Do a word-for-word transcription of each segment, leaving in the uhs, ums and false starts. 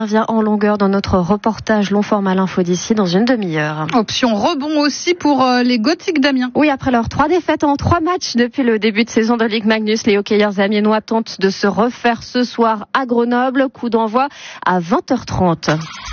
Vient en longueur dans notre reportage long format l'info d'ici dans une demi-heure. Option rebond aussi pour euh, les Gothiques d'Amiens. Oui, après leurs trois défaites en trois matchs depuis le début de saison de Ligue Magnus, les hockeyeurs amiénois tentent de se refaire ce soir à Grenoble. Coup d'envoi à vingt heures trente.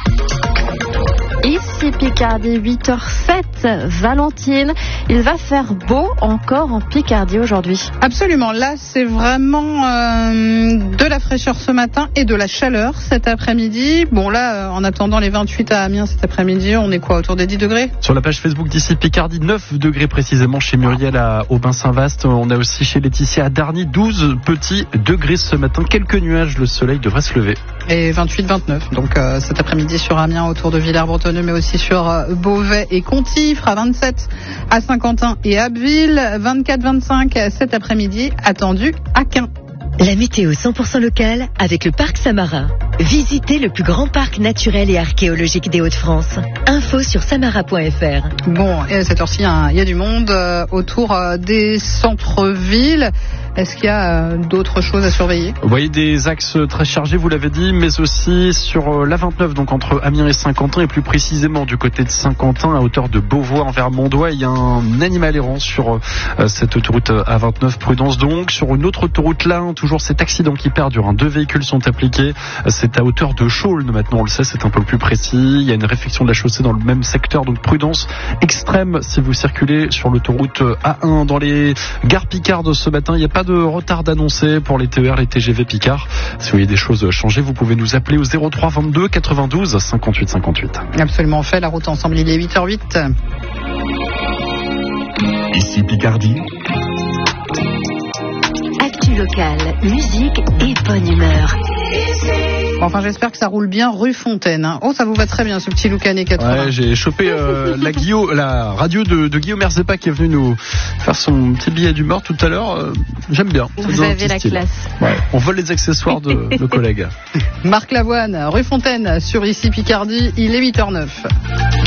Ici Picardie, huit heures sept, Valentine. Il va faire beau encore en Picardie aujourd'hui. Absolument, là c'est vraiment euh, de la fraîcheur ce matin et de la chaleur cet après-midi. Bon là, euh, en attendant les vingt-huit à Amiens cet après-midi, on est quoi, autour des dix degrés ? Sur la page Facebook d'ici Picardie, neuf degrés précisément chez Muriel à Aubin-Saint-Vaast. On a aussi chez Laetitia à Darny, douze petits degrés ce matin. Quelques nuages, le soleil devrait se lever. Et vingt-huit vingt-neuf, donc euh, cet après-midi sur Amiens, autour de Villers-Bretonneux, mais aussi sur euh, Beauvais et Conty. Il fera vingt-sept à Saint-Quentin et Abbeville, vingt-quatre vingt-cinq cet après-midi, attendu à Caen. La météo cent pour cent locale avec le parc Samarin. Visitez le plus grand parc naturel et archéologique des Hauts-de-France. Info sur samara point f r. Bon, et à cette heure-ci, il y a du monde euh, autour euh, des centres-villes. Est-ce qu'il y a euh, d'autres choses à surveiller ? Vous voyez des axes très chargés, vous l'avez dit, mais aussi sur l'A vingt-neuf, donc entre Amiens et Saint-Quentin, et plus précisément du côté de Saint-Quentin, à hauteur de Beauvois envers Mondois. Il y a un animal errant sur euh, cette autoroute A vingt-neuf. Prudence donc. Sur une autre autoroute là, toujours cet accident qui perdure. Deux véhicules sont impliqués. C'est à hauteur de Chaulnes maintenant, on le sait, c'est un peu plus précis. Il y a une réfection de la chaussée dans le même secteur, donc prudence extrême si vous circulez sur l'autoroute A un. Dans les gares Picardes ce matin, il n'y a pas de retard d'annoncer pour les T E R, les T G V Picard. Si vous voyez des choses changer, vous pouvez nous appeler au zéro trois vingt-deux quatre-vingt-douze cinquante-huit cinquante-huit. Absolument, on fait la route ensemble, il est huit heures huit. Ici Picardie. Actu locale, musique et bonne humeur. Enfin, j'espère que ça roule bien rue Fontaine. Hein. Oh, ça vous va très bien, ce petit look années quatre-vingts. Ouais, j'ai chopé euh, la, Guillaume, la radio de, de Guillaume Erzepa qui est venu nous faire son petit billet d'humeur tout à l'heure. Euh, j'aime bien. Vous avez la style. Classe. Ouais, on vole les accessoires de nos collègues. Marc Lavoine, rue Fontaine, sur Ici Picardie, il est huit heures neuf.